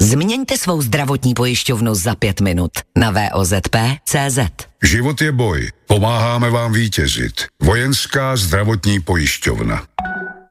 Změňte svou zdravotní pojišťovnu za 5 minut na VOZP.cz. Život je boj. Pomáháme vám vítězit. Vojenská zdravotní pojišťovna.